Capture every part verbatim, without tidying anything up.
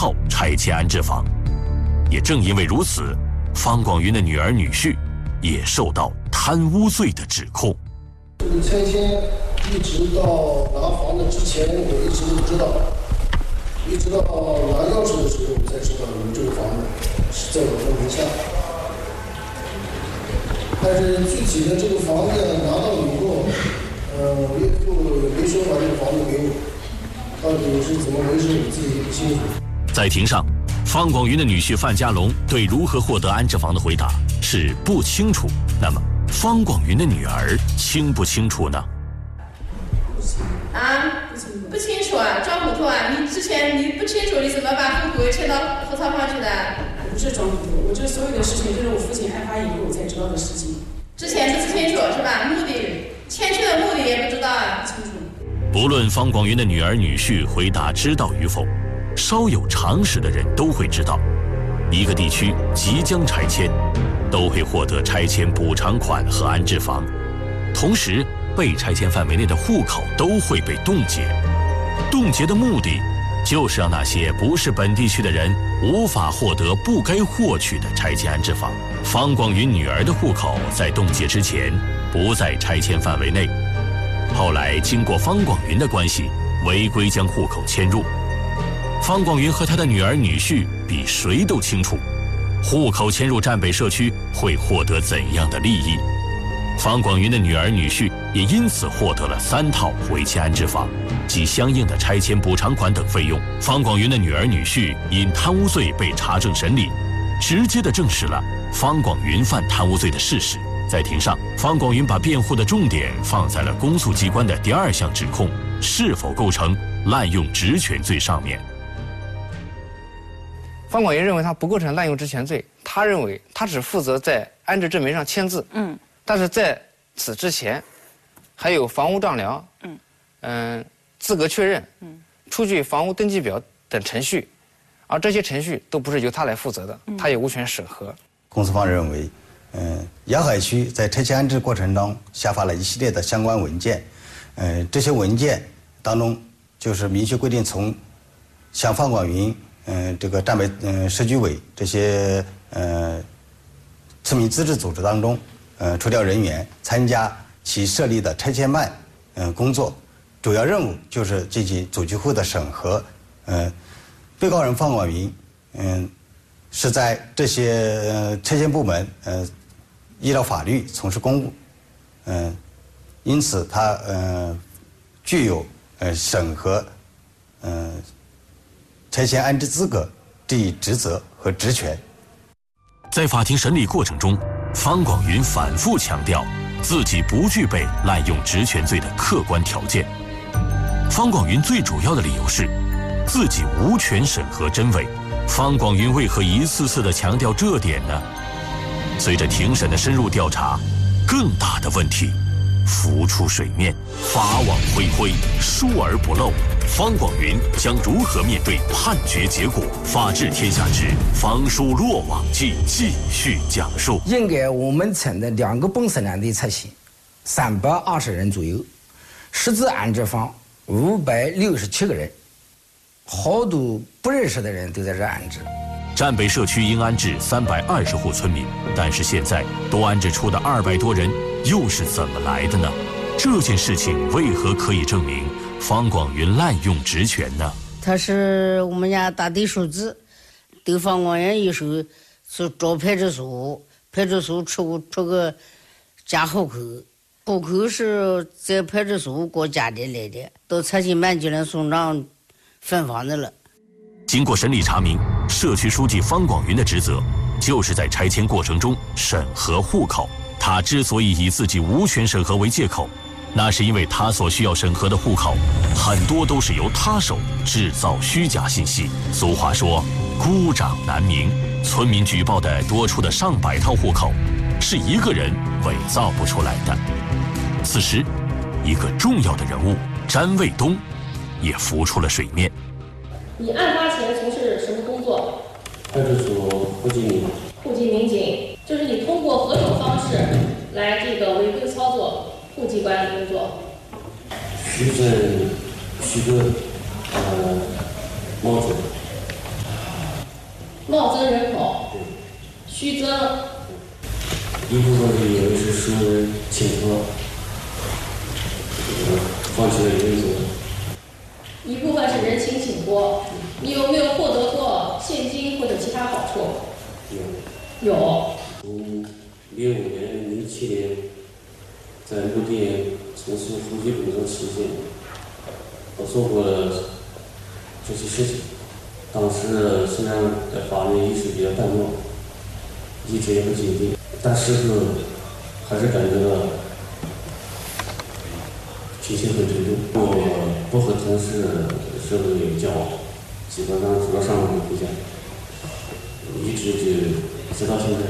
套拆迁安置房。也正因为如此，方广云的女儿女婿也受到贪污罪的指控。 这个拆迁一直到拿房子之前，我一直都不知道，一直到拿钥匙的时候，我才知道我们这个房子是在我的名下。但是具体的这个房子拿到以后，呃，我岳父也没说把这个房子给我，到底是怎么回事，我自己也不清楚。 在庭上，方广云的女婿范家龙对如何获得安置房的回答是不清楚。那么，方广云的女儿清不清楚呢？ 啊，不清楚啊，装糊涂啊！你之前你不清楚，你怎么把户口迁到后仓房去的？ 不是装糊涂，我这所有的事情都是我父亲案发以后我才知道的事情。 之前是不清楚是吧？目的，迁去的目的也不知道啊， 不清楚。 不论方广云的女儿女婿回答知道与否，稍有常识的人都会知道，一个地区即将拆迁，都会获得拆迁补偿款和安置房，同时被拆迁范围内的户口都会被冻结。冻结的目的就是让那些不是本地区的人无法获得不该获取的拆迁安置房。方广云女儿的户口在冻结之前不在拆迁范围内，后来经过方广云的关系，违规将户口迁入。方广云和他的女儿女婿比谁都清楚，户口迁入站北社区会获得怎样的利益。方广云的女儿女婿也因此获得了三套回迁安置房及相应的拆迁补偿款等费用。方广云的女儿女婿因贪污罪被查证审理，直接的证实了方广云犯贪污罪的事实。在庭上，方广云把辩护的重点放在了公诉机关的第二项指控是否构成滥用职权罪上面。 方广云认为他不构成滥用职权罪，他认为他只负责在安置证明上签字，嗯，但是在此之前，还有房屋丈量，嗯，嗯、呃，资格确认，嗯，出具房屋登记表等程序，而这些程序都不是由他来负责的，他也无权审核。 公诉方认为，嗯、呃，沿海区在拆迁安置过程中下发了一系列的相关文件，嗯、呃，这些文件当中就是明确规定，从向方广云。嗯、呃，这个站北嗯、呃、社区委这些呃村民自治组织当中，呃，抽调人员参加其设立的拆迁办嗯、呃、工作，主要任务就是进行组局户的审核。呃，被告人方广云嗯、呃、是在这些呃拆迁部门呃依照法律从事公务，嗯、呃，因此他呃具有呃审核呃。拆迁安置资格这一职责和职权。 在法庭审理过程中，方广云反复强调自己不具备滥用职权罪的客观条件。方广云最主要的理由是自己无权审核真伪。方广云为何一次次地强调这点呢？随着庭审的深入调查，更大的问题浮出水面，法网恢恢，疏而不漏。方广云将如何面对判决结果？法治天下之方书落网记继续讲述。 应该我们村的两个本省人的拆迁，三百二十人左右，实质安置房五百六十七个人，好多不认识的人都在这安置。 站北社区应安置三百二十户村民，但是现在多安置出的二百多人又是怎么来的呢？这件事情为何可以证明方广云滥用职权呢？ 他是我们家大地书记，对方广云有时候是找派出所，派出所出出个假户口，户口是在派出所给我家里来的，到拆迁办就能送上分房子了。 经过审理查明，社区书记方广云的职责就是在拆迁过程中审核户口。他之所以以自己无权审核为借口，那是因为他所需要审核的户口很多都是由他手制造虚假信息。俗话说孤掌难鸣，村民举报的多出的上百套户口是一个人伪造不出来的。此时一个重要的人物詹卫东也浮出了水面。 你案发前从事什么工作？ 派出所户籍民警。 户籍民警就是你通过何种方式来这个违规操作户籍管理工作？ 虚证、虚构、呃，冒证。 冒增人口，虚增。 一部分是因为是受人请托，放弃了原则。 一部分是人情请托，你有没有获得过现金或者其他好处？有。有。 从零五年、零七年在陆店从事呼吸工作期间，我做过了这些事情。当时虽然在法律意识比较淡漠，一直也不警惕，但是还是感觉到情绪很沉重。我不和同事社会有交往，基本上除了上班就回家，一直就直到现在，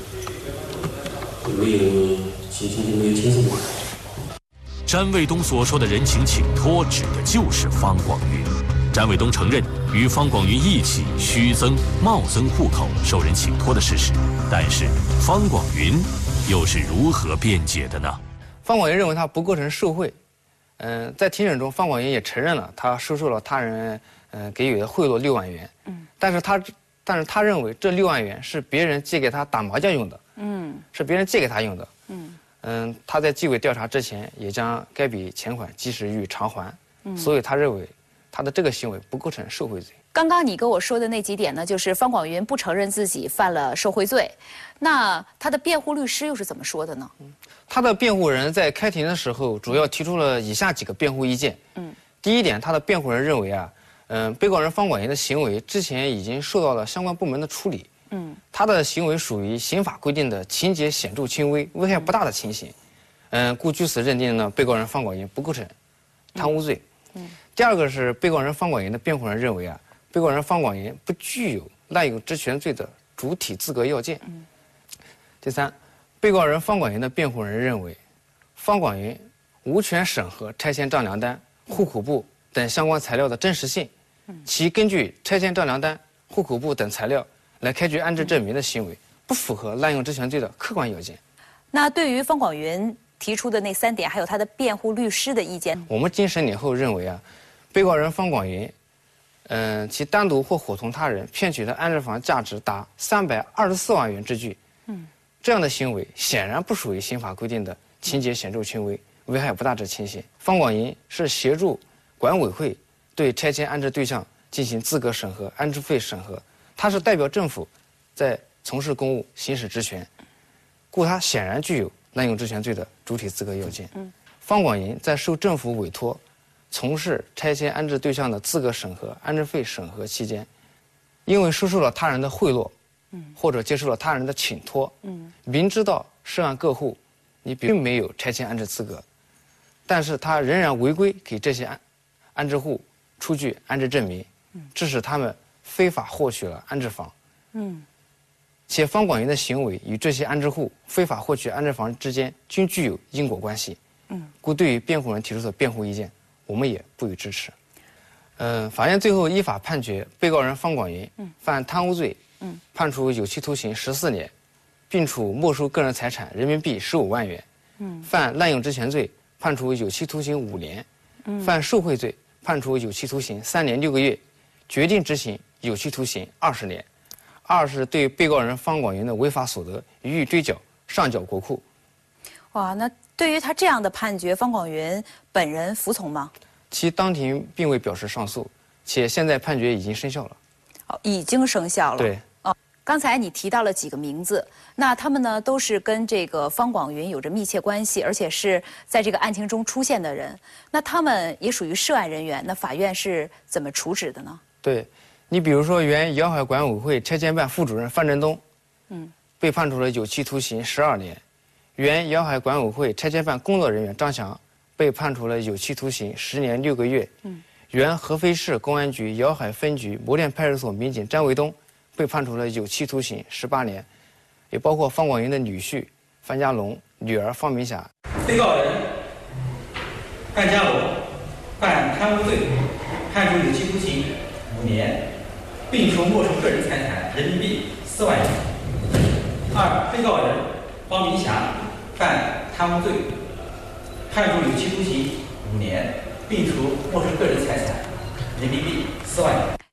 没有心情就没有轻松过。 詹卫东所说的人情请托，指的就是方广云。詹卫东承认与方广云一起虚增、冒增户口受人请托的事实，但是方广云又是如何辩解的呢？ 方广云认为他不构成受贿。嗯、呃，在庭审中，方广云也承认了他收受了他人嗯、呃、给予的贿赂六万元。嗯，但是他但是他认为这六万元是别人借给他打麻将用的。嗯，是别人借给他用的。嗯嗯，他在纪委调查之前也将该笔钱款及时予以偿还。嗯，所以他认为他的这个行为不构成受贿罪。 刚刚你跟我说的那几点呢，就是方广云不承认自己犯了受贿罪，那他的辩护律师又是怎么说的呢？嗯， 他的辩护人在开庭的时候主要提出了以下几个辩护意见。嗯，第一点，他的辩护人认为啊，嗯、呃，被告人方广云的行为之前已经受到了相关部门的处理。嗯，他的行为属于刑法规定的情节显著轻微、危害不大的情形。嗯、呃，故据此认定呢，被告人方广云不构成贪污罪。嗯，第二个是被告人方广云的辩护人认为啊，被告人方广云不具有滥用职权罪的主体资格要件。嗯，第三，被告人方广云的辩护人认为，方广云无权审核拆迁丈量单、户口簿等相关材料的真实性，其根据拆迁丈量单、户口簿等材料来开具安置证明的行为，不符合滥用职权罪的客观要件。 那对于方广云提出的那三点，还有他的辩护律师的意见， 我们经审理后认为啊，被告人方广云，嗯、呃，其单独或伙同他人骗取的安置房价值达三百二十四万元之巨，嗯，这样的行为显然不属于刑法规定的情节显著轻微、危害不大之情形。方广云是协助管委会对拆迁安置对象进行资格审核、安置费审核，他是代表政府在从事公务、行使职权，故他显然具有滥用职权罪的主体资格要件。嗯，方广云在受政府委托从事拆迁安置对象的资格审核、安置费审核期间，因为收受了他人的贿赂，嗯，或者接受了他人的请托，嗯，明知道涉案个户你并没有拆迁安置资格，但是他仍然违规给这些安安置户出具安置证明，嗯，致使他们非法获取了安置房，嗯。且方广云的行为与这些安置户非法获取安置房之间均具有因果关系，嗯，故对于辩护人提出的辩护意见，我们也不予支持。嗯，法院最后依法判决被告人方广云犯贪污罪，嗯，判处有期徒刑十四年，并处没收个人财产人民币十五万元。嗯，犯滥用职权罪，判处有期徒刑五年，嗯，犯受贿罪，判处有期徒刑三年六个月，决定执行有期徒刑二十年。二是对被告人方广云的违法所得予以追缴，上缴国库。 哇，那对于他这样的判决，方广云本人服从吗？ 其当庭并未表示上诉，且现在判决已经生效了。 哦，已经生效了。 对。 哦，刚才你提到了几个名字，那他们呢都是跟这个方广云有着密切关系，而且是在这个案情中出现的人。那他们也属于涉案人员，那法院是怎么处置的呢？ 对。你比如说，原瑶海管委会拆迁办副主任范振东，嗯，被判处了有期徒刑十二年；原瑶海管委会拆迁办工作人员张翔被判处了有期徒刑十年六个月；嗯，原合肥市公安局瑶海分局磨店派出所民警张卫东被判处了有期徒刑十八年，也包括方广云的女婿范家龙、女儿方明霞。 被告人范家龙犯贪污罪，判处有期徒刑五年。并处没收个人财产人民币四万元。二、被告人方明霞犯贪污罪，判处有期徒刑五年，并处没收个人财产人民币四万元。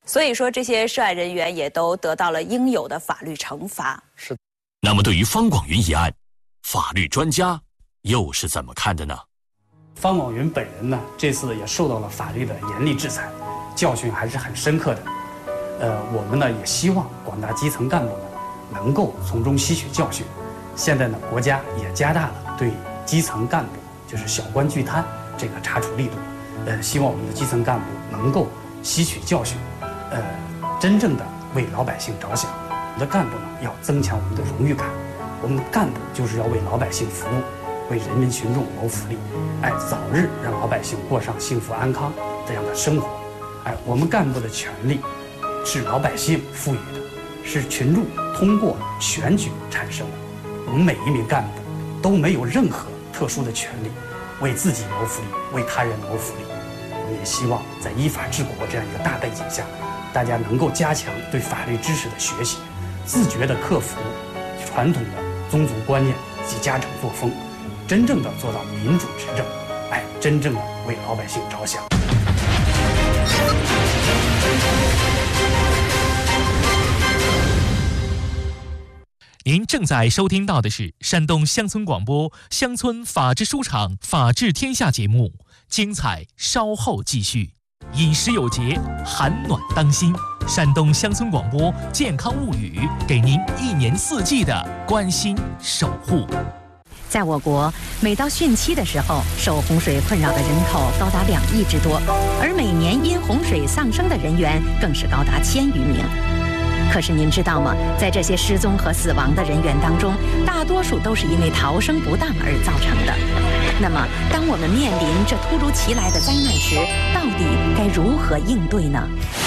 所以说，这些涉案人员也都得到了应有的法律惩罚。 是。 那么，对于方广云一案，法律专家又是怎么看的呢？ 方广云本人呢，这次也受到了法律的严厉制裁，教训还是很深刻的。呃，我们呢也希望广大基层干部呢能够从中吸取教训。现在呢，国家也加大了对基层干部，就是小官巨贪这个查处力度。呃，希望我们的基层干部能够吸取教训，呃，真正的为老百姓着想。我们的干部呢，要增强我们的荣誉感。我们的干部就是要为老百姓服务，为人民群众谋福利，哎，早日让老百姓过上幸福安康这样的生活。哎，我们干部的权利是老百姓赋予的，是群众通过选举产生的。我们每一名干部都没有任何特殊的权利，为自己谋福利，为他人谋福利。我们也希望在依法治国这样一个大背景下，大家能够加强对法律知识的学习，自觉地克服传统的宗族观念及家长作风，真正的做到民主执政，哎，真正的为老百姓着想。 您正在收听到的是山东乡村广播乡村法制书场法治天下节目，精彩稍后继续。饮食有节，寒暖当心。山东乡村广播健康物语，给您一年四季的关心守护。 在我国，每到汛期的时候，受洪水困扰的人口高达两亿之多，而每年因洪水丧生的人员更是高达千余名。可是您知道吗？在这些失踪和死亡的人员当中，大多数都是因为逃生不当而造成的。那么，当我们面临这突如其来的灾难时，到底该如何应对呢？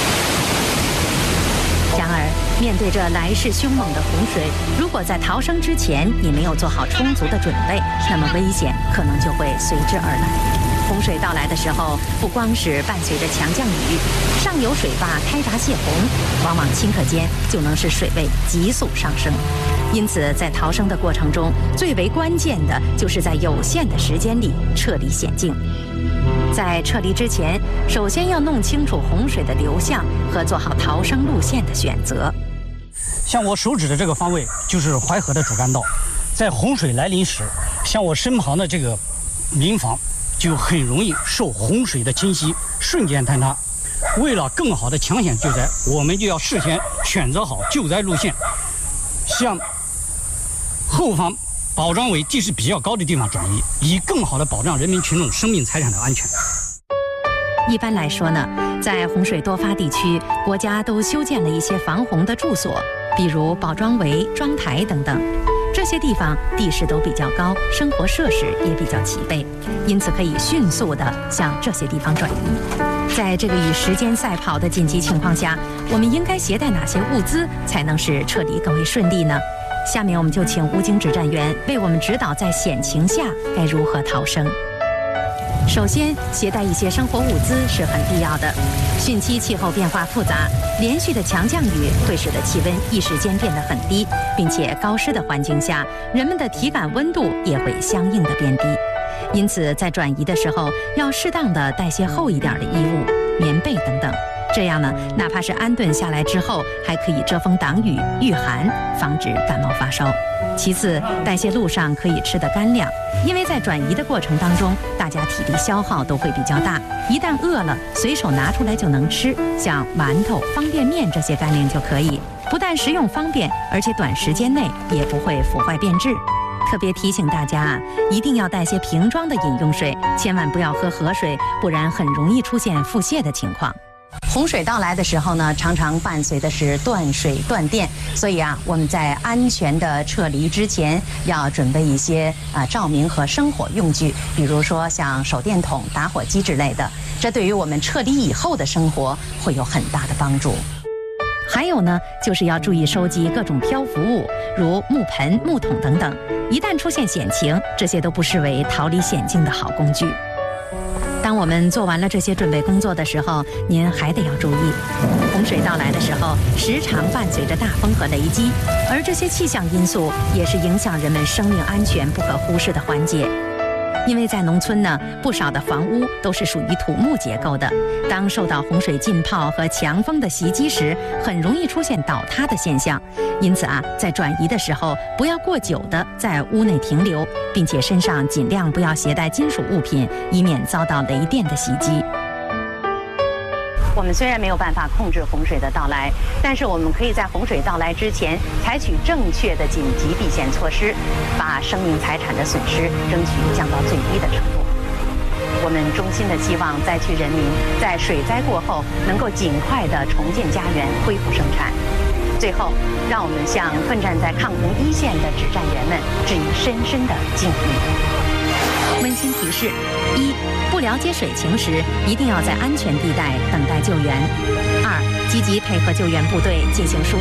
然而，面对这来势凶猛的洪水，如果在逃生之前你没有做好充足的准备，那么危险可能就会随之而来。洪水到来的时候，不光是伴随着强降雨，上游水坝开闸泄洪，往往顷刻间就能使水位急速上升。因此，在逃生的过程中，最为关键的就是在有限的时间里撤离险境。在撤离之前，首先要弄清楚洪水的流向和做好逃生路线的选择。 像我手指的这个方位就是淮河的主干道，在洪水来临时，像我身旁的这个民房就很容易受洪水的侵袭，瞬间坍塌。为了更好的抢险救灾，我们就要事先选择好救灾路线，向后方保障为地势比较高的地方转移，以更好的保障人民群众生命财产的安全。 一般来说呢，在洪水多发地区，国家都修建了一些防洪的住所，比如保桩围、桩台等等。这些地方地势都比较高，生活设施也比较齐备，因此可以迅速地向这些地方转移。在这个与时间赛跑的紧急情况下，我们应该携带哪些物资才能使撤离更为顺利呢？下面我们就请吴京指战员为我们指导在险情下该如何逃生。首先，携带一些生活物资是很必要的。汛期气候变化复杂，连续的强降雨会使得气温一时间变得很低，并且高湿的环境下，人们的体感温度也会相应的变低。因此，在转移的时候，要适当的带些厚一点的衣物、棉被等等。这样呢，哪怕是安顿下来之后，还可以遮风挡雨、御寒，防止感冒发烧。其次，带些路上可以吃的干粮，因为在转移的过程当中，大家体力消耗都会比较大，一旦饿了，随手拿出来就能吃，像馒头、方便面这些干粮就可以，不但食用方便，而且短时间内也不会腐坏变质。特别提醒大家啊，一定要带些瓶装的饮用水，千万不要喝河水，不然很容易出现腹泻的情况。洪水到来的时候呢，常常伴随的是断水断电，所以啊，我们在安全的撤离之前，要准备一些啊照明和生火用具，比如说像手电筒、打火机之类的，这对于我们撤离以后的生活会有很大的帮助。还有呢，就是要注意收集各种漂浮物，如木盆、木桶等等，一旦出现险情，这些都不失为逃离险境的好工具。当我们做完了这些准备工作的时候，您还得要注意，洪水到来的时候，时常伴随着大风和雷击，而这些气象因素也是影响人们生命安全不可忽视的环节。 因为在农村呢，不少的房屋都是属于土木结构的，当受到洪水浸泡和强风的袭击时，很容易出现倒塌的现象。因此啊，在转移的时候，不要过久的在屋内停留，并且身上尽量不要携带金属物品，以免遭到雷电的袭击。 我们虽然没有办法控制洪水的到来，但是我们可以在洪水到来之前采取正确的紧急避险措施，把生命财产的损失争取降到最低的程度。我们衷心的希望灾区人民在水灾过后能够尽快的重建家园，恢复生产。最后，让我们向奋战在抗洪一线的指战员们致以深深的敬意。 温馨提示：一、不了解水情时，一定要在安全地带等待救援；二、积极配合救援部队进行疏